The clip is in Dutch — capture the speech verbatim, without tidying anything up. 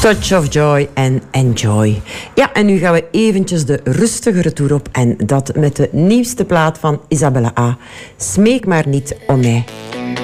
Touch of Joy en Enjoy. Ja, en nu gaan we eventjes de rustigere toer op. En dat met de nieuwste plaat van Isabella A. Smeek maar niet om mij.